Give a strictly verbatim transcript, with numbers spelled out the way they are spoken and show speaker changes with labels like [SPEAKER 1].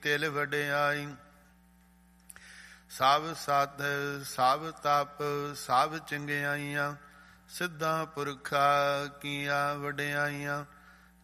[SPEAKER 1] ਤਿਲ ਵਡਿਆਈ। ਸਭ ਸਤ ਸਭ ਤਪ ਸਭ ਚੰਗਿਆਈਆਂ, ਸਿੱਧਾਂ ਪੁਰਖਾ ਕੀਆਂ ਵਡਿਆਈਆਂ।